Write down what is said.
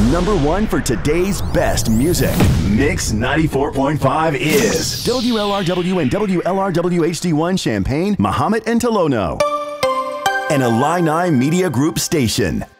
#1 for today's best music. Mix 94.5 is WLRW and WLRW HD1 Champaign, Mahomet and Tolono. An Illini Media Group station.